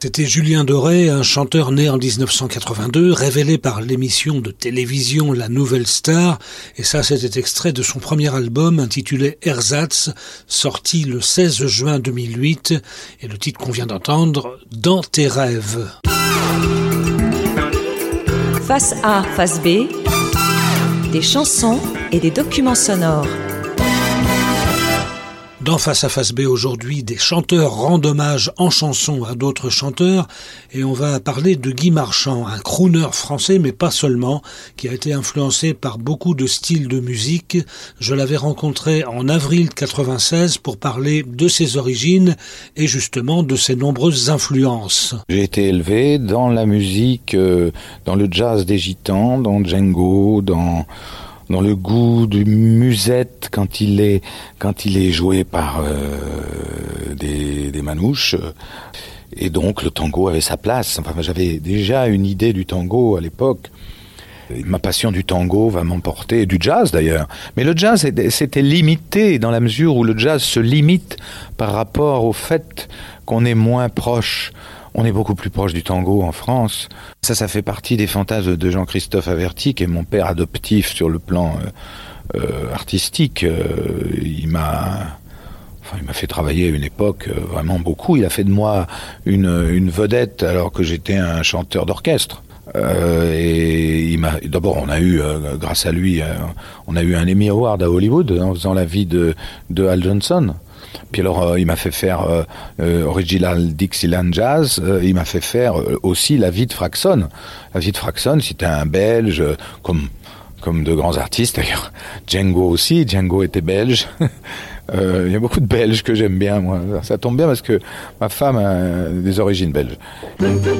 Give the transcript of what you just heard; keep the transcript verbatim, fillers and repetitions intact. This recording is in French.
C'était Julien Doré, un chanteur né en dix-neuf cent quatre-vingt-deux, révélé par l'émission de télévision La Nouvelle Star. Et ça, c'était extrait de son premier album intitulé Ersatz, sorti le seize juin deux mille huit. Et le titre qu'on vient d'entendre, Dans tes rêves. Face A, face B, des chansons et des documents sonores. Dans Face à Face B aujourd'hui, des chanteurs rendent hommage en chanson à d'autres chanteurs et on va parler de Guy Marchand, un crooner français mais pas seulement, qui a été influencé par beaucoup de styles de musique. Je l'avais rencontré en avril quatre-vingt-seize pour parler de ses origines et justement de ses nombreuses influences. J'ai été élevé dans la musique, euh, dans le jazz des Gitans, dans Django, dans... dans le goût du musette quand il est quand il est joué par euh, des des manouches, et donc le tango avait sa place. Enfin, j'avais déjà une idée du tango à l'époque. Ma passion du tango va m'emporter, du jazz d'ailleurs. Mais le jazz c'était limité dans la mesure où le jazz se limite par rapport au fait qu'on est moins proche. On est beaucoup plus proche du tango en France. Ça, ça fait partie des fantasmes de Jean-Christophe Averty, qui est mon père adoptif sur le plan euh, euh, artistique. Euh, il m'a, enfin, il m'a fait travailler à une époque euh, vraiment beaucoup. Il a fait de moi une, une vedette alors que j'étais un chanteur d'orchestre. Euh, et il m'a, d'abord, on a eu, euh, grâce à lui, euh, on a eu un Emmy Award à Hollywood en faisant la vie de, de Al Johnson. Puis alors, euh, il m'a fait faire euh, euh, Original Dixieland Jazz. Euh, il m'a fait faire euh, aussi la vie de Fraxon. La vie de Fraxon, c'était un Belge, euh, comme comme de grands artistes d'ailleurs. Django aussi. Django était belge. euh, il y a beaucoup de Belges que j'aime bien, moi. Ça tombe bien parce que ma femme a des origines belges.